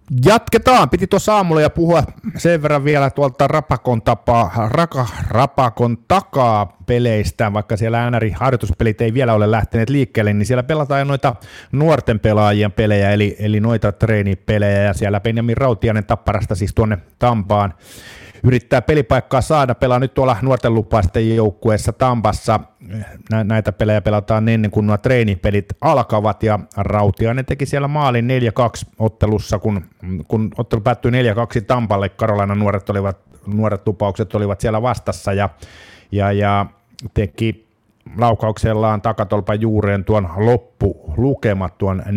Jatketaan. Piti tuossa aamulla ja puhua sen verran vielä tuolta Rapakon takaa peleistä, vaikka siellä NR-harjoituspelit ei vielä ole lähteneet liikkeelle, niin siellä pelataan noita nuorten pelaajien pelejä, eli noita treenipelejä, ja siellä Benjamin Rautiainen Tapparasta siis tuonne Tampaan yrittää pelipaikkaa saada, pelaa nyt tuolla nuorten lupaisten joukkueessa Tampassa. Näitä pelejä pelataan ennen kuin nuo treenipelit alkavat, ja Rautiainen teki siellä maalin 4-2 ottelussa, kun ottelu päättyi 4-2 Tampalle. Karolainen nuoret lupaukset olivat siellä vastassa, ja teki laukauksellaan takatolpan juureen tuon loppulukemat, tuon 4-2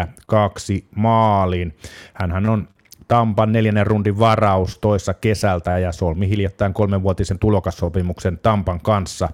maalin. Hänhän on Tampan 4. rundin varaus toissa kesältä ja solmi hiljattain 3-vuotisen tulokassopimuksen Tampan kanssa.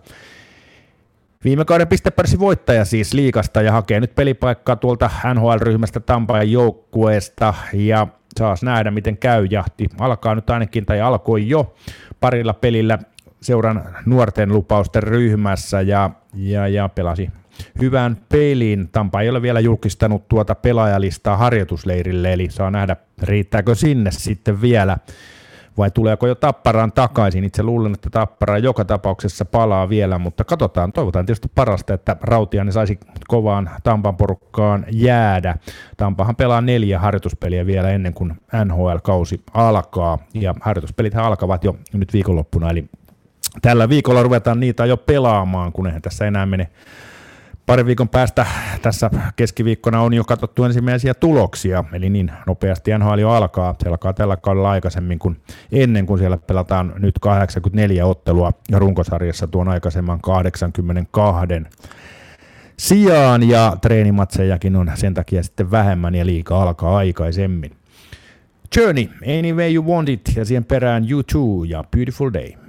Viime kauden pistepörssin voittaja siis liigasta ja hakee nyt pelipaikkaa tuolta NHL-ryhmästä Tampan joukkueesta, ja saas nähdä miten käy. Jahti alkaa nyt ainakin, tai alkoi jo parilla pelillä seuran nuorten lupausten ryhmässä ja pelasi hyvän pelin. Tampa ei ole vielä julkistanut tuota pelaajalistaa harjoitusleirille, eli saa nähdä riittääkö sinne sitten vielä vai tuleeko jo Tapparaan takaisin. Itse luulen, että Tappara joka tapauksessa palaa vielä, mutta katsotaan, toivotaan tietysti parasta, että Rautiainen saisi kovaan Tampan porukkaan jäädä. Tampahan pelaa 4 harjoituspeliä vielä ennen kuin NHL-kausi alkaa, ja harjoituspelit alkavat jo nyt viikonloppuna, eli tällä viikolla ruvetaan niitä jo pelaamaan, kun eihän tässä enää mene parin viikon päästä. Tässä keskiviikkona on jo katsottu ensimmäisiä tuloksia, eli niin nopeasti NHL jo alkaa. Se alkaa tällä kaudella aikaisemmin kuin ennen kuin siellä pelataan nyt 84 ottelua runkosarjassa tuon aikaisemman 82 sijaan, ja treenimatsejakin on sen takia sitten vähemmän ja liiga alkaa aikaisemmin. Journey, Any Way You Want It, ja siihen perään U2 ja Beautiful Day.